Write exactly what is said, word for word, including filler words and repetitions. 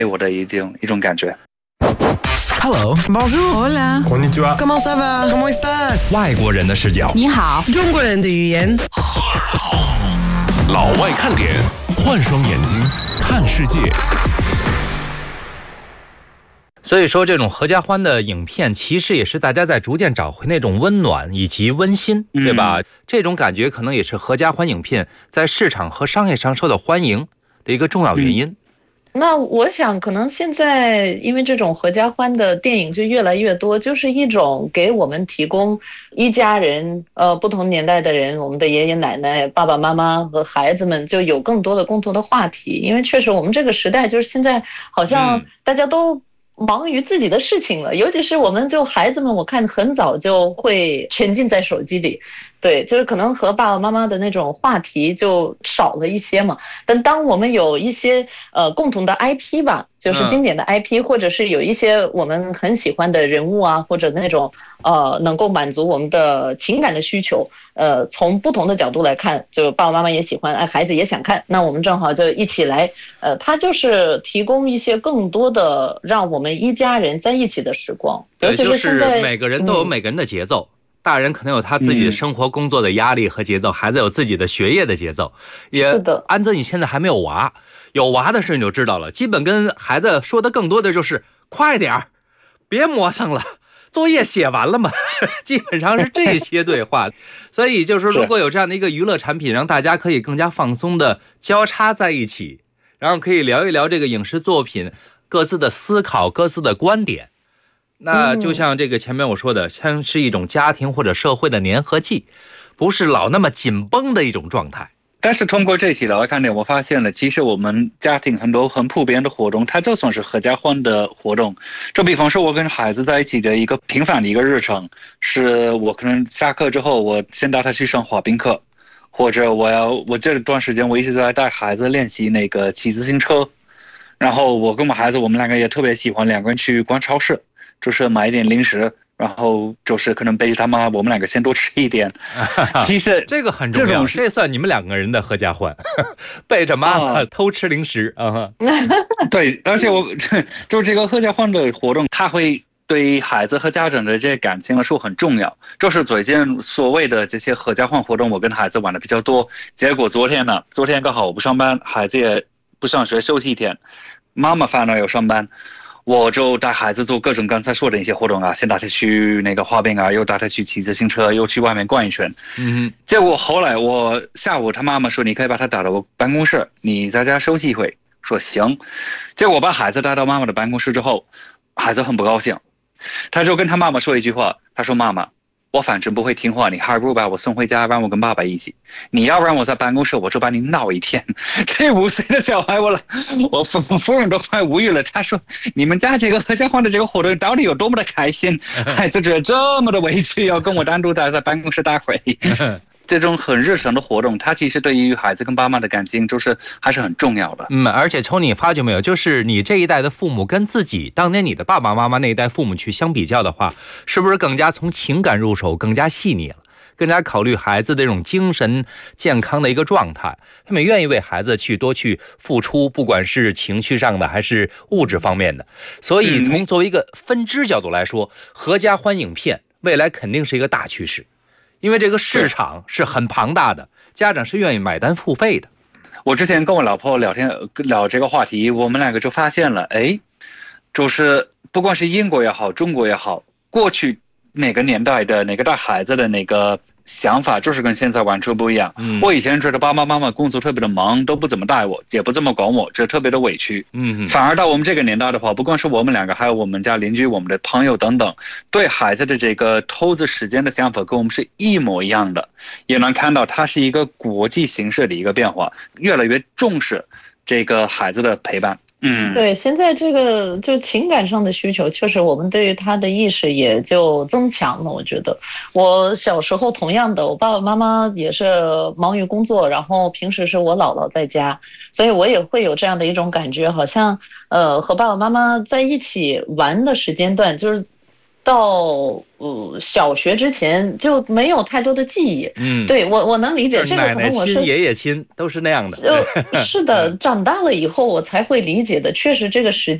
给我的一种一种感觉。 Hello, Bonjour, Hola, Konnichiwa, Comment ça va? Comment estás? 外国人的视角， 你好， 中国人的语言。 老外看点，换双眼睛看世界。 所以说，这种合家欢的影片，其实也是大家在逐渐找回那种温暖以及温馨，对吧？嗯、这种感觉可能也是合家欢影片在市场和商业上受到欢迎的一个重要原因。嗯那我想可能现在因为这种合家欢的电影就越来越多，就是一种给我们提供一家人呃不同年代的人，我们的爷爷奶奶、爸爸妈妈和孩子们就有更多的共同的话题。因为确实我们这个时代就是现在好像大家都忙于自己的事情了，尤其是我们就孩子们，我看很早就会沉浸在手机里。对，就是可能和爸爸妈妈的那种话题就少了一些嘛。但当我们有一些呃共同的 I P 吧，就是经典的 I P，、嗯、或者是有一些我们很喜欢的人物啊，或者那种呃能够满足我们的情感的需求，呃，从不同的角度来看，就爸爸妈妈也喜欢，哎，孩子也想看，那我们正好就一起来，呃，它就是提供一些更多的让我们一家人在一起的时光。 对，就是每个人都有每个人的节奏。嗯，大人可能有他自己的生活工作的压力和节奏，嗯、孩子有自己的学业的节奏。也安泽，你现在还没有娃，有娃的事你就知道了。基本跟孩子说的更多的就是快点儿，别磨蹭了，作业写完了吗？基本上是这些对话。所以就是如果有这样的一个娱乐产品，让大家可以更加放松的交叉在一起，然后可以聊一聊这个影视作品各自的思考、各自的观点。那就像这个前面我说的，像是一种家庭或者社会的粘合剂，不是老那么紧绷的一种状态。 但是通过这期老外看点，我发现了，其实我们家庭很多很普遍的活动，它就算是合家欢的活动。就比方说，我跟孩子在一起的一个平凡的一个日程，是我可能下课之后，我先带他去上滑冰课，或者我要我这段时间我一直在带孩子练习那个骑自行车，然后我跟我孩子，我们两个也特别喜欢两个人去逛超市。就是买一点零食，然后就是可能背着他妈，我们两个先多吃一点。其实这个很重要，这算你们两个人的合家欢，背着妈妈、啊、偷吃零食啊。 对，而且我就这个合家欢的活动，它会对孩子和家长的这些感情来说很重要。就是最近所谓的这些合家欢活动，我跟孩子玩的比较多。结果昨天呢，昨天刚好我不上班，孩子也不上学，休息一天，妈妈反而要上班。我就带孩子做各种刚才说的一些活动啊，先带他去那个滑冰啊，又带他去骑自行车，又去外面逛一圈。嗯，结果后来我下午他妈妈说，你可以把他带到我办公室，你在家休息一会。说行。结果我把孩子带到妈妈的办公室之后，孩子很不高兴，他就跟他妈妈说一句话，他说妈妈，我反正不会听话，你还不如把我送回家，让我跟爸爸一起。你要让我在办公室，我就把你闹一天。这五岁的小孩，我我夫夫人都快无语了。他说：“你们家这个合家欢的这个活动到底有多么的开心？”孩子觉得这么的委屈，要跟我单独待在办公室待会。这种很日常的活动，它其实对于孩子跟爸妈的感情，就是还是很重要的。 嗯，而且Tony，你发觉没有，就是你这一代的父母跟自己当年你的爸爸妈妈那一代父母去相比较的话，是不是更加从情感入手，更加细腻了，更加考虑孩子的这种精神健康的一个状态？他们愿意为孩子去多去付出，不管是情绪上的还是物质方面的。所以从作为一个分支角度来说，合家欢影片未来肯定是一个大趋势。因为这个市场是很庞大的，家长是愿意买单付费的。 我之前跟我老婆聊天聊这个话题，我们两个就发现了，哎，就是不管是英国也好，中国也好，过去哪个年代的哪个带孩子的那个想法，就是跟现在完全不一样。嗯，我以前觉得爸爸妈妈工作特别的忙，都不怎么带我，也不怎么管我，这特别的委屈。嗯，反而到我们这个年代的话，不光是我们两个，还有我们家邻居、我们的朋友等等，对孩子的这个投资时间的想法跟我们是一模一样的。也能看到它是一个国际形势的一个变化，越来越重视这个孩子的陪伴。嗯， 对，现在这个就情感上的需求，确实我们对于他的意识也就增强了。我觉得我小时候同样的，我爸爸妈妈也是忙于工作，然后平时是我姥姥在家，所以我也会有这样的一种感觉，好像呃和爸爸妈妈在一起玩的时间段，就是到呃小学之前就没有太多的记忆。 嗯， 对我我能理解这个，可能我是奶奶亲、爷爷亲都是那样的。 呃，是的，长大了以后我才会理解的，确实这个时间。